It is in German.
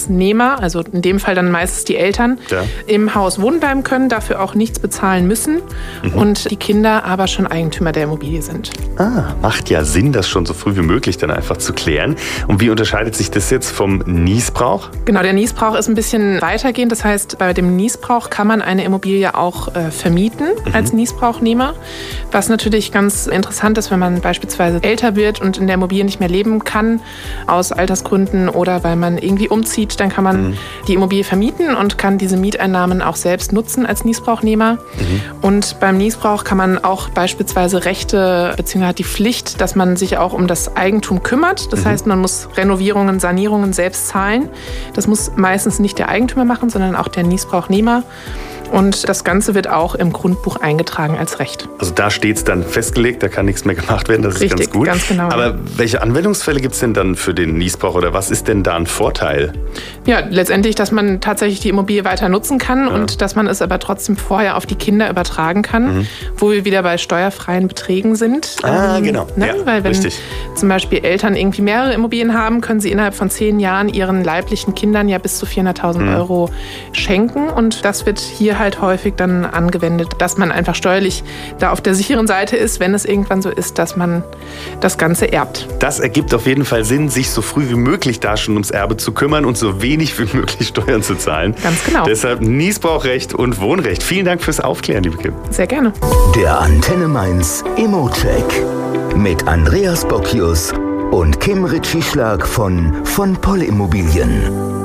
Niesbrauchsnehmer, also in dem Fall dann meistens die Eltern, im Haus wohnen bleiben können, dafür auch nichts bezahlen müssen und die Kinder aber schon Eigentümer der Immobilie sind. Macht ja Sinn, das schon so früh wie möglich dann einfach zu klären. Und wie unterscheidet sich das jetzt vom Niesbrauch? Genau, der Niesbrauch ist ein bisschen weitergehend. Das heißt, bei dem Niesbrauch kann man eine Immobilie auch vermieten als Niesbrauchnehmer. Was natürlich ganz interessant ist, wenn man beispielsweise älter wird und in der Immobilie nicht mehr leben kann, aus Altersgründen oder weil man irgendwie umzieht, dann kann man die Immobilie vermieten und kann diese Mieteinnahmen auch selbst nutzen als Niesbrauchnehmer. Und beim Niesbrauch kann man auch beispielsweise Rechte bzw. hat die Pflicht, dass man sich auch um das Eigentum kümmert. Das heißt, man muss Renovierungen, Sanierungen selbst zahlen. Das muss meistens nicht der Eigentümer machen, sondern auch der Niesbrauchnehmer. Und das Ganze wird auch im Grundbuch eingetragen als Recht. Also da steht es dann festgelegt, da kann nichts mehr gemacht werden, das ist Richtig, ganz gut. Ganz genau. Aber welche Anwendungsfälle gibt es denn dann für den Niesbrauch oder was ist denn da ein Vorteil? Ja, letztendlich, dass man tatsächlich die Immobilie weiter nutzen kann und dass man es aber trotzdem vorher auf die Kinder übertragen kann, wo wir wieder bei steuerfreien Beträgen sind. Genau. Ne? Ja, weil wenn richtig. zum Beispiel Eltern irgendwie mehrere Immobilien haben, können sie innerhalb von 10 Jahren ihren leiblichen Kindern ja bis zu 400.000 Euro schenken. Und das wird hier halt häufig dann angewendet, dass man einfach steuerlich da auf der sicheren Seite ist, wenn es irgendwann so ist, dass man das Ganze erbt. Das ergibt auf jeden Fall Sinn, sich so früh wie möglich da schon ums Erbe zu kümmern und so wenig wie möglich Steuern zu zahlen. Ganz genau. Deshalb Niesbrauchrecht und Wohnrecht. Vielen Dank fürs Aufklären, liebe Kim. Sehr gerne. Der Antenne Mainz Immo-Check mit Andreas Bockius und Kim Ritschieschlag von Poll Immobilien.